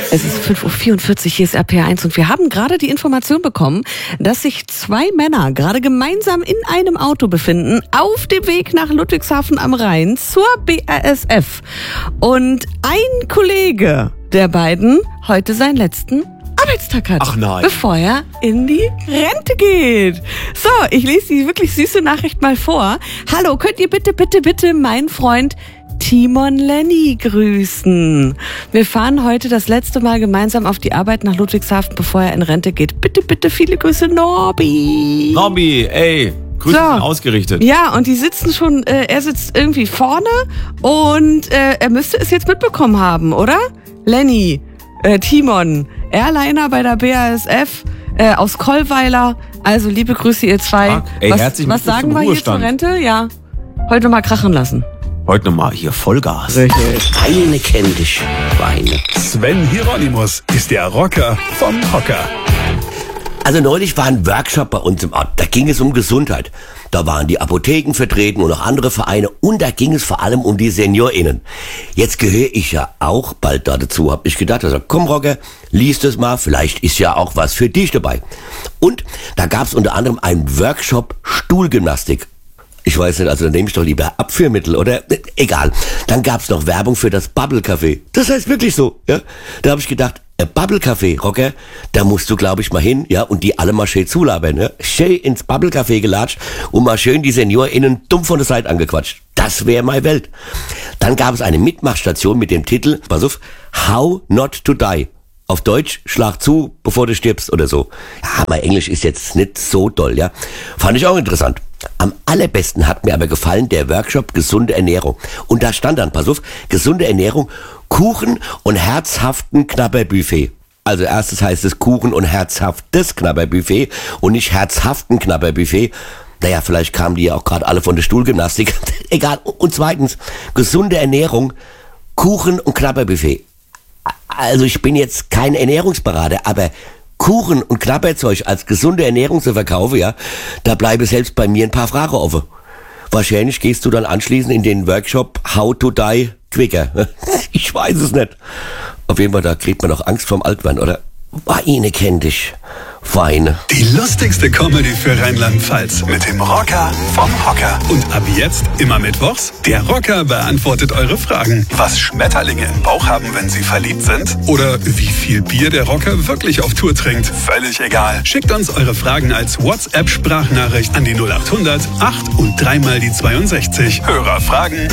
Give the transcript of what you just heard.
Es ist 5.44 Uhr, hier ist RPR1 und wir haben gerade die Information bekommen, dass sich zwei Männer gerade gemeinsam in einem Auto befinden, auf dem Weg nach Ludwigshafen am Rhein zur BASF. Und ein Kollege der beiden heute seinen letzten Arbeitstag hat, bevor er in die Rente geht. So, ich lese die wirklich süße Nachricht mal vor. Hallo, könnt ihr bitte meinen Freund Timon Lenny grüßen. Wir fahren heute das letzte Mal gemeinsam auf die Arbeit nach Ludwigshafen, bevor er in Rente geht. Bitte viele Grüße, Norbi. Norbi, ey, Grüße sind ausgerichtet. Ja, und die sitzen schon, er sitzt irgendwie vorne und er müsste es jetzt mitbekommen haben, oder? Lenny, Timon, Airliner bei der BASF aus Kollweiler. Also liebe Grüße, ihr zwei. Ey, was sagen wir hier zur Rente? Ja, heute mal krachen lassen. Heute nochmal hier Vollgas. Richtig. Eine kennt dich, Weine. Sven Hieronymus ist der Rocker vom Hocker. Also neulich war ein Workshop bei uns im Ort. Da ging es um Gesundheit. Da waren die Apotheken vertreten und noch andere Vereine. Und da ging es vor allem um die SeniorInnen. Jetzt gehöre ich ja auch bald dazu, hab ich gedacht. Also komm Rocker, lies das mal. Vielleicht ist ja auch was für dich dabei. Und da gab es unter anderem einen Workshop Stuhlgymnastik. Ich weiß nicht, also dann nehme ich doch lieber Abführmittel, oder? Egal. Dann gab's noch Werbung für das Bubble Café. Das heißt wirklich so, ja? Da habe ich gedacht, Bubble Café, Rocker, da musst du, glaube ich, mal hin, ja? Und die alle mal schön zulabern, ja? Schön ins Bubble Café gelatscht und mal schön die SeniorInnen dumm von der Seite angequatscht. Das wäre meine Welt. Dann gab es eine Mitmachstation mit dem Titel, pass auf, How Not to Die. Auf Deutsch, schlag zu, bevor du stirbst oder so. Ja, mein Englisch ist jetzt nicht so doll, ja. Fand ich auch interessant. Am allerbesten hat mir aber gefallen der Workshop Gesunde Ernährung. Und da stand dann, pass auf, gesunde Ernährung, Kuchen und herzhaften Knabberbuffet. Also erstes heißt es Kuchen und herzhaftes Knabberbuffet und nicht herzhaften Knabberbuffet. Naja, vielleicht kamen die ja auch gerade alle von der Stuhlgymnastik. Egal. Und zweitens, gesunde Ernährung, Kuchen und Knabberbuffet. Also ich bin jetzt kein Ernährungsberater, aber Kuchen und Knabberzeug als gesunde Ernährung zu verkaufen, ja, da bleibe selbst bei mir ein paar Fragen offen. Wahrscheinlich gehst du dann anschließend in den Workshop How to Die Quicker. Ich weiß es nicht. Auf jeden Fall, da kriegt man noch Angst vorm Altwerden, oder? Weine kennt dich. Weine. Die lustigste Comedy für Rheinland-Pfalz mit dem Rocker vom Hocker. Und ab jetzt, immer mittwochs, der Rocker beantwortet eure Fragen. Was Schmetterlinge im Bauch haben, wenn sie verliebt sind? Oder wie viel Bier der Rocker wirklich auf Tour trinkt? Völlig egal. Schickt uns eure Fragen als WhatsApp-Sprachnachricht an die 0800 8 und 3 mal die 62. Hörerfragen